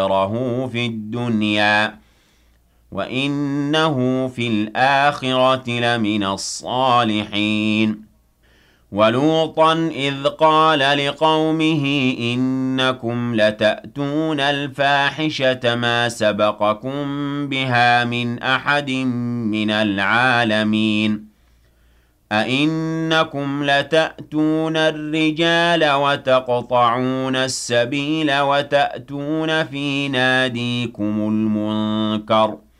أجره في الدنيا وإنه في الآخرة لمن الصالحين. ولوطا إذ قال لقومه إنكم لتأتون الفاحشة ما سبقكم بها من أحد من العالمين أئنكم لتأتون الرجال وتقطعون السبيل وتأتون في ناديكم المنكر